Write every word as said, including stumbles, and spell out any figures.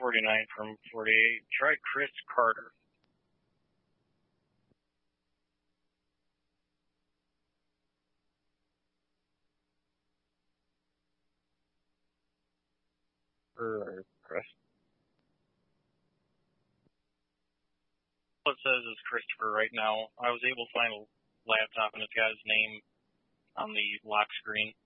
forty-nine from forty-eight. Try Chris Carter. Or Chris. All it says is Christopher right now. I was able to find a laptop and it's got his name on the lock screen.